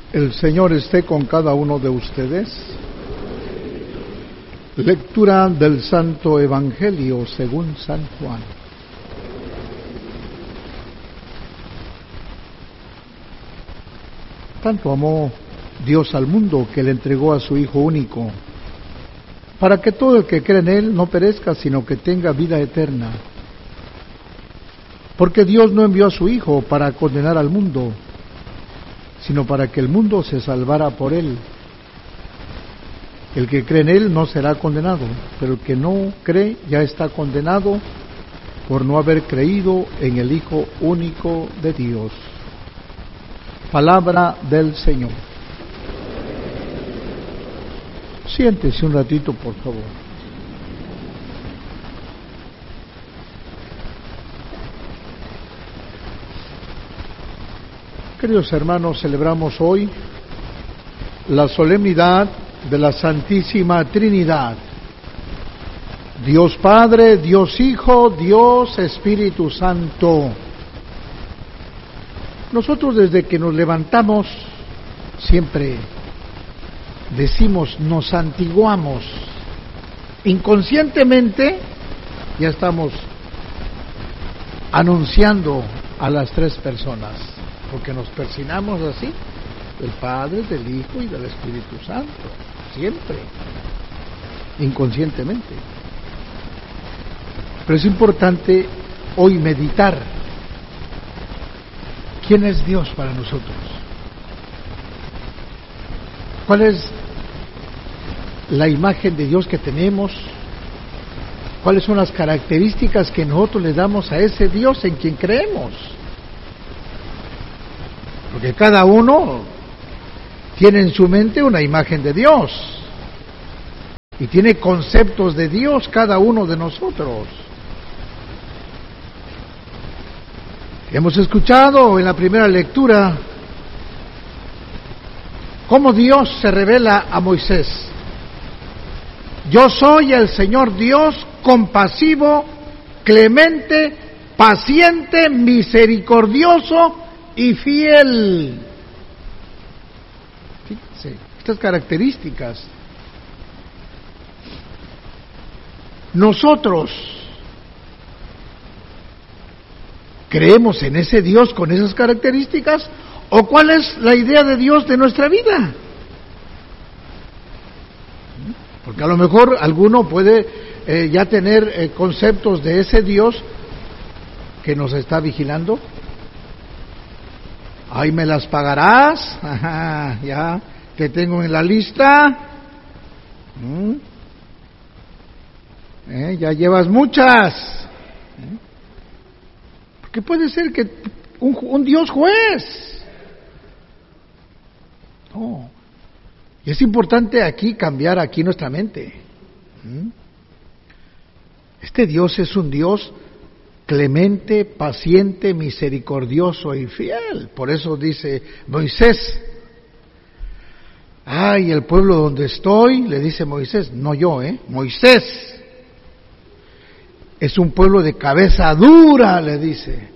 El Señor esté con cada uno de ustedes. Lectura del Santo Evangelio según San Juan. Tanto amó Dios al mundo que le entregó a su Hijo único, para que todo el que cree en Él no perezca, sino que tenga vida eterna. Porque Dios no envió a su Hijo para condenar al mundo, sino para que el mundo se salvara por Él. El que cree en Él no será condenado, pero el que no cree ya está condenado por no haber creído en el Hijo único de Dios. Palabra del Señor. Siéntese un ratito, por favor. Queridos hermanos, celebramos hoy la solemnidad de la Santísima Trinidad. Dios Padre, Dios Hijo, Dios Espíritu Santo. Nosotros desde que nos levantamos siempre decimos, nos santiguamos. Inconscientemente ya estamos anunciando a las tres personas, porque nos persignamos así, del Padre, del Hijo y del Espíritu Santo, siempre, inconscientemente. Pero es importante hoy meditar, ¿quién es Dios para nosotros? ¿Cuál es la imagen de Dios que tenemos? ¿Cuáles son las características que nosotros le damos a ese Dios en quien creemos? Porque cada uno tiene en su mente una imagen de Dios y tiene conceptos de Dios cada uno de nosotros. Hemos escuchado en la primera lectura cómo Dios se revela a Moisés. Yo soy el Señor Dios compasivo, clemente, paciente, misericordioso y fiel. Fíjense, estas características. Nosotros ¿creemos en ese Dios con esas características? ¿O cuál es la idea de Dios de nuestra vida? Porque a lo mejor alguno puede ya tener conceptos de ese Dios que nos está vigilando. Ahí me las pagarás, ajá, ya te tengo en la lista. Ya llevas muchas. Porque puede ser que un Dios juez. No. Y es importante aquí cambiar aquí nuestra mente. Este Dios es un Dios clemente, paciente, misericordioso y fiel. Por eso dice Moisés, ay, el pueblo donde estoy, le dice Moisés, no yo, Moisés, es un pueblo de cabeza dura, le dice.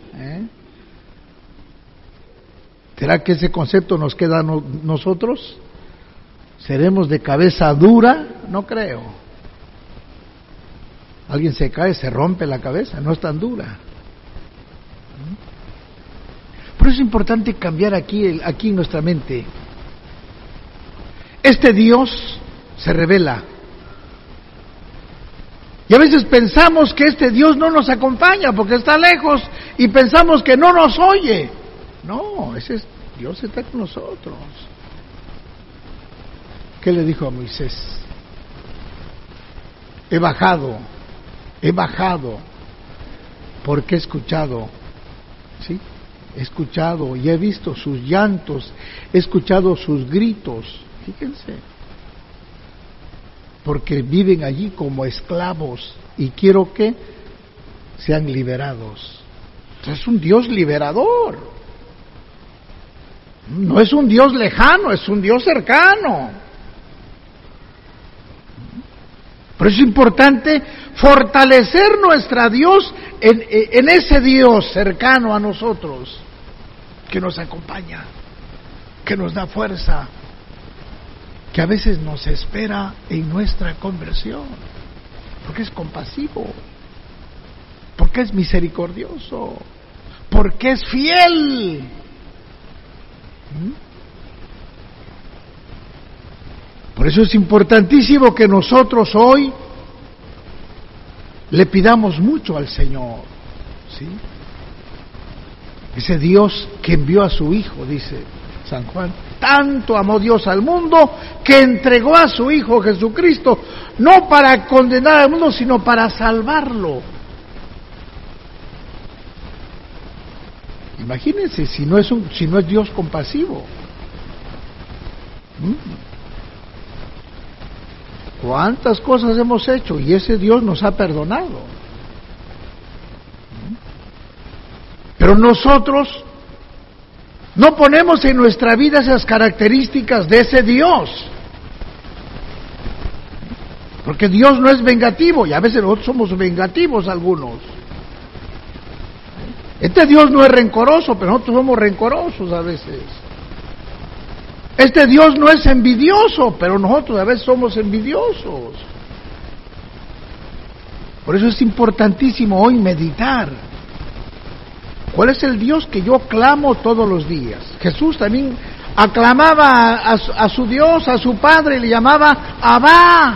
¿Será que ese concepto nos queda a nosotros? ¿Seremos de cabeza dura? No creo. Alguien se cae, se rompe la cabeza, no es tan dura. Por eso es importante cambiar aquí en nuestra mente. Este Dios se revela. Y a veces pensamos que este Dios no nos acompaña porque está lejos y pensamos que no nos oye. No, Dios está con nosotros. ¿Qué le dijo a Moisés? He bajado porque he escuchado, ¿sí? He escuchado y he visto sus llantos, he escuchado sus gritos, fíjense, porque viven allí como esclavos y quiero que sean liberados. Es un Dios liberador, no es un Dios lejano, es un Dios cercano. Por eso es importante fortalecer nuestra Dios en ese Dios cercano a nosotros, que nos acompaña. que nos da fuerza, que a veces nos espera en nuestra conversión, porque es compasivo, porque es misericordioso, porque es fiel. Por eso es importantísimo que nosotros hoy le pidamos mucho al Señor, ¿sí? Ese Dios que envió a su Hijo, dice San Juan, tanto amó Dios al mundo que entregó a su Hijo Jesucristo, no para condenar al mundo, sino para salvarlo. Imagínense si no es Dios compasivo. ¿Cuántas cosas hemos hecho y ese Dios nos ha perdonado? Pero nosotros no ponemos en nuestra vida esas características de ese Dios. Porque Dios no es vengativo y a veces nosotros somos vengativos algunos. Este Dios no es rencoroso, pero nosotros somos rencorosos a veces. Este Dios no es envidioso, pero nosotros a veces somos envidiosos. Por eso es importantísimo hoy meditar. ¿Cuál es el Dios que yo clamo todos los días? Jesús también aclamaba a su Dios, a su Padre, y le llamaba Abba.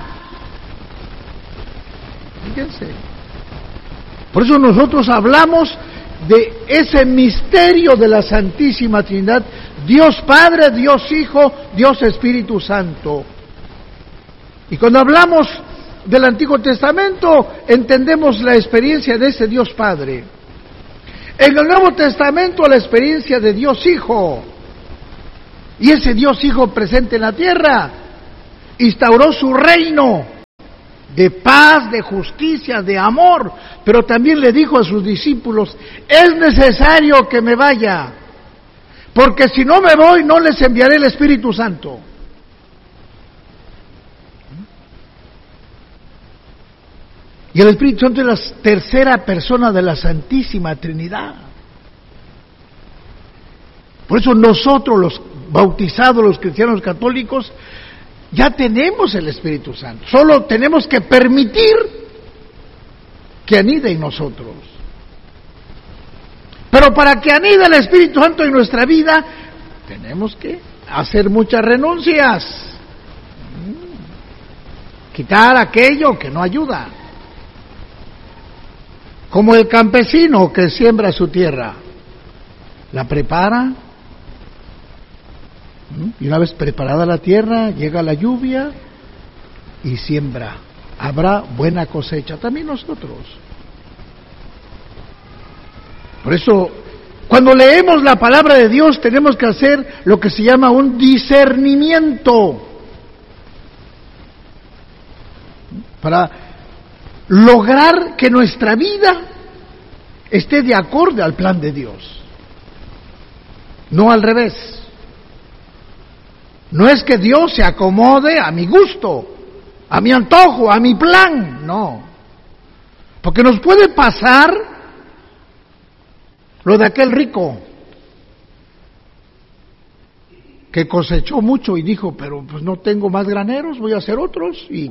Fíjense. Por eso nosotros hablamos de ese misterio de la Santísima Trinidad, Dios Padre, Dios Hijo, Dios Espíritu Santo. Y cuando hablamos del Antiguo Testamento, entendemos la experiencia de ese Dios Padre. En el Nuevo Testamento, la experiencia de Dios Hijo. Y ese Dios Hijo presente en la tierra, instauró su reino de paz, de justicia, de amor, pero también le dijo a sus discípulos, es necesario que me vaya, porque si no me voy, no les enviaré el Espíritu Santo. Y el Espíritu Santo es la tercera persona de la Santísima Trinidad. Por eso nosotros, los bautizados, los cristianos católicos, ya tenemos el Espíritu Santo. Solo tenemos que permitir que anide en nosotros. Pero para que anide el Espíritu Santo en nuestra vida, tenemos que hacer muchas renuncias. Quitar aquello que no ayuda. Como el campesino que siembra su tierra. La prepara. Y una vez preparada la tierra, llega la lluvia y siembra. Habrá buena cosecha. También nosotros. Por eso, cuando leemos la palabra de Dios, tenemos que hacer lo que se llama un discernimiento. Para lograr que nuestra vida esté de acorde al plan de Dios. No al revés. No es que Dios se acomode a mi gusto, a mi antojo, a mi plan, no. Porque nos puede pasar lo de aquel rico que cosechó mucho y dijo, pero pues no tengo más graneros, voy a hacer otros, y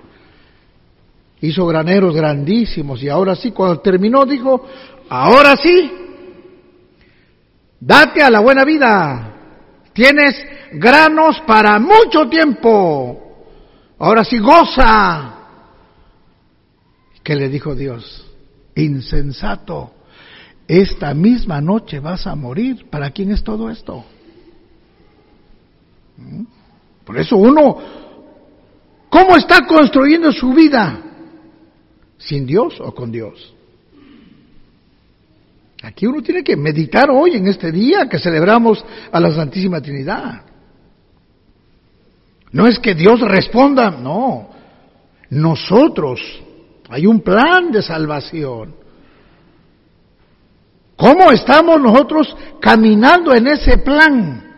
hizo graneros grandísimos, y ahora sí, cuando terminó dijo, ahora sí, date a la buena vida, tienes granos para mucho tiempo, ahora sí goza. ¿Qué le dijo Dios? Insensato, esta misma noche vas a morir. ¿Para quién es todo esto? Por eso uno, ¿cómo está construyendo su vida? ¿Sin Dios o con Dios? Aquí uno tiene que meditar hoy, en este día que celebramos a la Santísima Trinidad. No es que Dios responda, no. Nosotros, hay un plan de salvación. ¿Cómo estamos nosotros caminando en ese plan?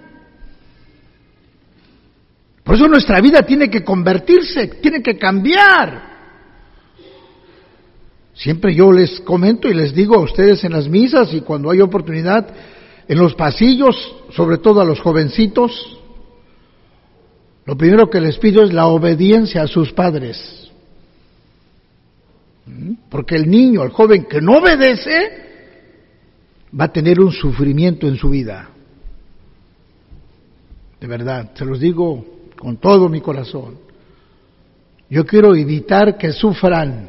Por eso nuestra vida tiene que convertirse, tiene que cambiar. Siempre yo les comento y les digo a ustedes en las misas y cuando hay oportunidad, en los pasillos, sobre todo a los jovencitos, lo primero que les pido es la obediencia a sus padres. Porque el niño, el joven que no obedece, va a tener un sufrimiento en su vida. De verdad, se los digo con todo mi corazón. Yo quiero evitar que sufran,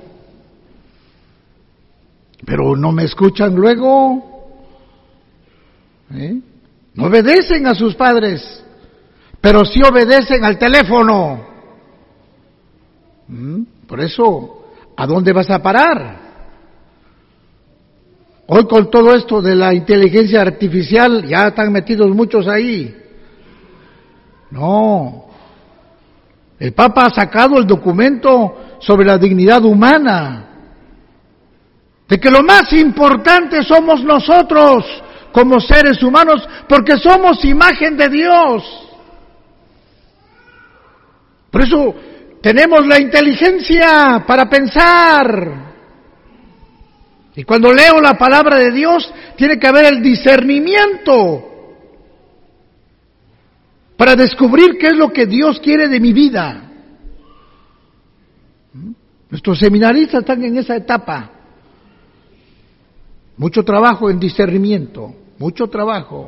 pero no me escuchan luego. No obedecen a sus padres, pero sí obedecen al teléfono. Por eso, ¿a dónde vas a parar? Hoy con todo esto de la inteligencia artificial, ya están metidos muchos ahí. No. El Papa ha sacado el documento sobre la dignidad humana, de que lo más importante somos nosotros como seres humanos, porque somos imagen de Dios. Por eso tenemos la inteligencia para pensar. Y cuando leo la palabra de Dios, tiene que haber el discernimiento para descubrir qué es lo que Dios quiere de mi vida. Nuestros seminaristas están en esa etapa. Mucho trabajo en discernimiento, mucho trabajo.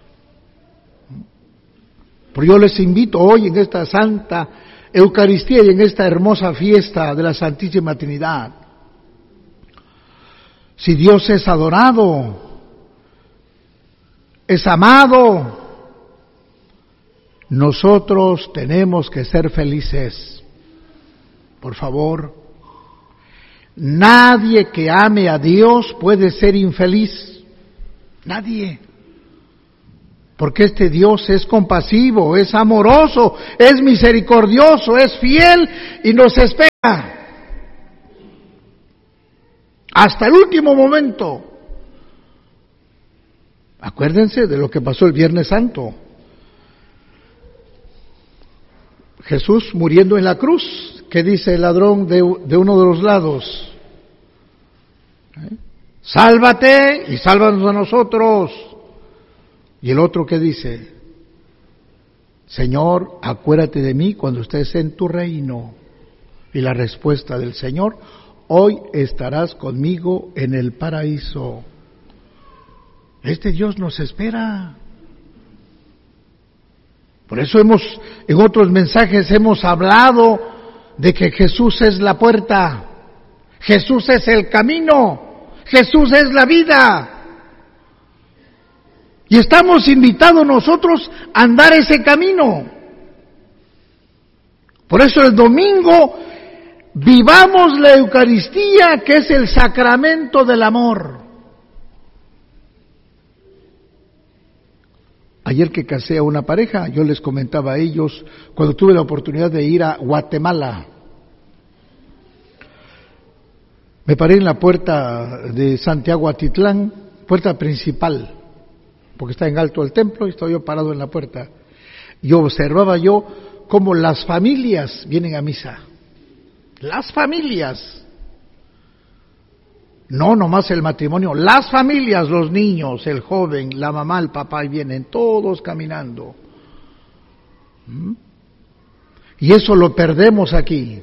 Pero yo les invito hoy en esta Santa Eucaristía y en esta hermosa fiesta de la Santísima Trinidad. Si Dios es adorado, es amado, nosotros tenemos que ser felices. Por favor, nadie que ame a Dios puede ser infeliz. Nadie. Porque este Dios es compasivo, es amoroso, es misericordioso, es fiel y nos espera hasta el último momento. Acuérdense de lo que pasó el Viernes Santo. Jesús muriendo en la cruz, ¿qué dice el ladrón de uno de los lados? Sálvate y sálvanos a nosotros. Y el otro, ¿qué dice? Señor, acuérdate de mí cuando estés en tu reino. Y la respuesta del Señor: hoy estarás conmigo en el paraíso. Este Dios nos espera. Por eso en otros mensajes hemos hablado de que Jesús es la puerta, Jesús es el camino, Jesús es la vida. Y estamos invitados nosotros a andar ese camino. Por eso el domingo vivamos la Eucaristía, que es el sacramento del amor. Ayer que casé a una pareja, yo les comentaba a ellos, cuando tuve la oportunidad de ir a Guatemala, me paré en la puerta de Santiago Atitlán, puerta principal, porque está en alto el templo, y estaba yo parado en la puerta, y observaba yo cómo las familias vienen a misa. Las familias, no nomás el matrimonio, las familias, los niños, el joven, la mamá, el papá, y vienen todos caminando. Y eso lo perdemos aquí.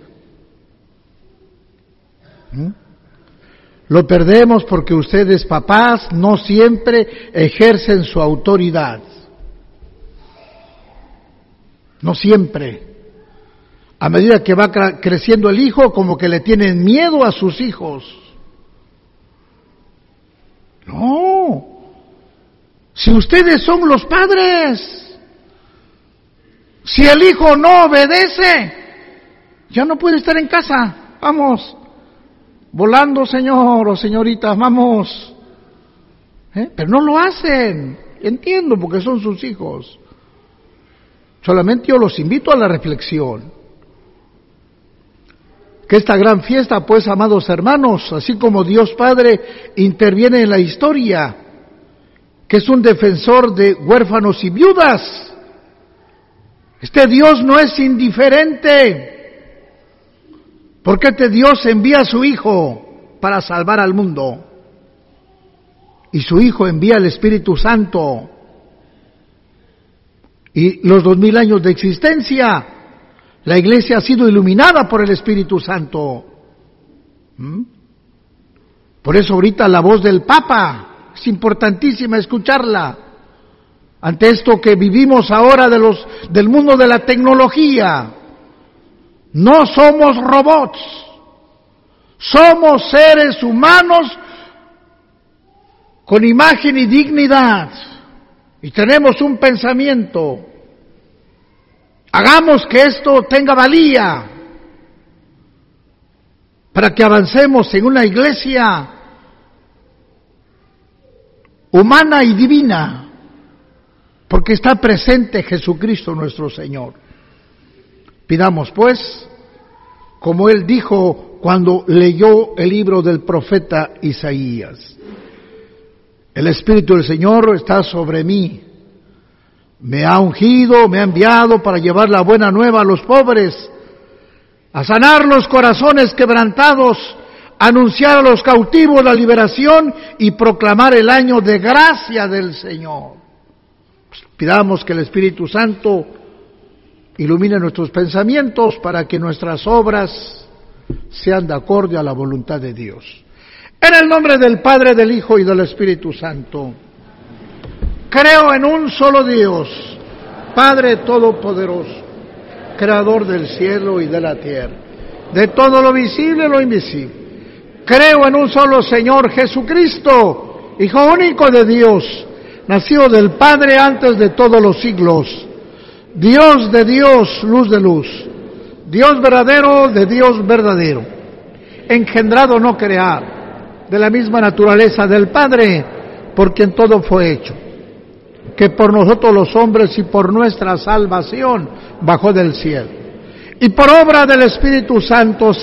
Lo perdemos porque ustedes, papás, no siempre ejercen su autoridad. No siempre. A medida que va creciendo el hijo, como que le tienen miedo a sus hijos. No. Si ustedes son los padres, si el hijo no obedece, ya no puede estar en casa. Vamos, volando, señor o señorita, vamos. Pero no lo hacen. Entiendo, porque son sus hijos. Solamente yo los invito a la reflexión. Que esta gran fiesta, pues, amados hermanos, así como Dios Padre interviene en la historia, que es un defensor de huérfanos y viudas, este Dios no es indiferente, porque este Dios envía a su Hijo para salvar al mundo. y su Hijo envía el Espíritu Santo. Y los 2000 años de existencia, la Iglesia ha sido iluminada por el Espíritu Santo. Por eso ahorita la voz del Papa es importantísima escucharla. Ante esto que vivimos ahora del mundo de la tecnología, no somos robots, somos seres humanos con imagen y dignidad, y tenemos un pensamiento. Hagamos que esto tenga valía para que avancemos en una iglesia humana y divina, porque está presente Jesucristo nuestro Señor. Pidamos pues, como Él dijo cuando leyó el libro del profeta Isaías: el Espíritu del Señor está sobre mí, me ha ungido, me ha enviado para llevar la buena nueva a los pobres, a sanar los corazones quebrantados, a anunciar a los cautivos la liberación y proclamar el año de gracia del Señor. Pidamos que el Espíritu Santo ilumine nuestros pensamientos para que nuestras obras sean de acorde a la voluntad de Dios. En el nombre del Padre, del Hijo y del Espíritu Santo. Creo en un solo Dios, Padre Todopoderoso, Creador del cielo y de la tierra, de todo lo visible y lo invisible. Creo en un solo Señor Jesucristo, Hijo único de Dios, nacido del Padre antes de todos los siglos, Dios de Dios, luz de luz, Dios verdadero de Dios verdadero, engendrado no crear, de la misma naturaleza del Padre, por quien todo fue hecho, que por nosotros los hombres y por nuestra salvación bajó del cielo, y por obra del Espíritu Santo se